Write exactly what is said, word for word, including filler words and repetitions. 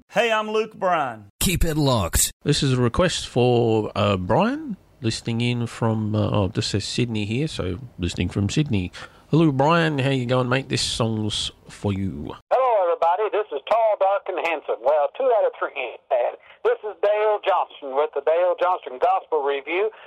Hey, I'm Luke Bryan. Keep it locked. This is a request for uh, Brian, listening in from, uh, oh, this says Sydney here, so listening from Sydney. Hello, Brian. How you going, mate? This song's for you. Hello, everybody. This is Tall, Dark, and Handsome. Well, two out of three ain't bad. This is Dale Johnston with the Dale Johnston Gospel Review.